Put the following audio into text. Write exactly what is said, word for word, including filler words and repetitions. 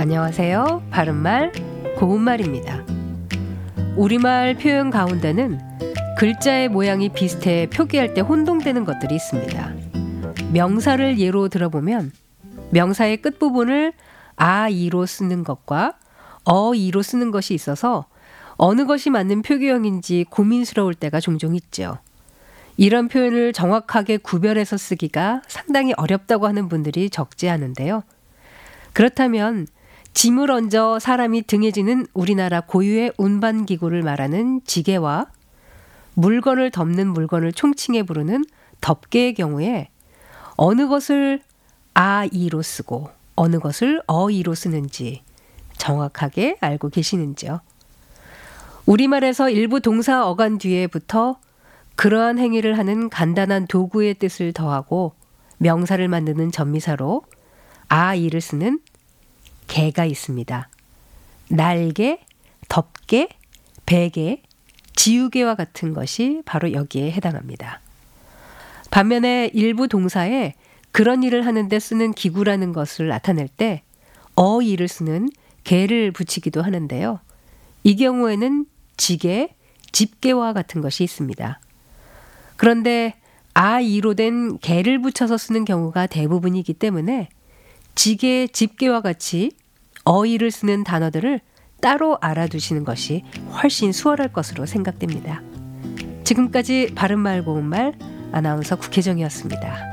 안녕하세요. 바른말 고운말입니다. 우리말 표현 가운데는 글자의 모양이 비슷해 표기할 때 혼동되는 것들이 있습니다. 명사를 예로 들어보면 명사의 끝부분을 아, 이로 쓰는 것과 어, 이로 쓰는 것이 있어서 어느 것이 맞는 표기형인지 고민스러울 때가 종종 있죠. 이런 표현을 정확하게 구별해서 쓰기가 상당히 어렵다고 하는 분들이 적지 않은데요. 그렇다면 짐을 얹어 사람이 등에 지는 우리나라 고유의 운반기구를 말하는 지게와 물건을 덮는 물건을 총칭해 부르는 덮개의 경우에 어느 것을 아, 이로 쓰고 어느 것을 어, 이로 쓰는지 정확하게 알고 계시는지요? 우리말에서 일부 동사 어간 뒤에 붙어 그러한 행위를 하는 간단한 도구의 뜻을 더하고 명사를 만드는 전미사로 아, 이를 쓰는 개가 있습니다. 날개, 덮개, 베개, 지우개와 같은 것이 바로 여기에 해당합니다. 반면에 일부 동사에 그런 일을 하는데 쓰는 기구라는 것을 나타낼 때 어, 이를 쓰는 개를 붙이기도 하는데요. 이 경우에는 지게, 집게와 같은 것이 있습니다. 그런데 아, 이로 된 개를 붙여서 쓰는 경우가 대부분이기 때문에 지게, 집게와 같이 어, 이를 쓰는 단어들을 따로 알아두시는 것이 훨씬 수월할 것으로 생각됩니다. 지금까지 바른말 고운말 아나운서 국혜정이었습니다.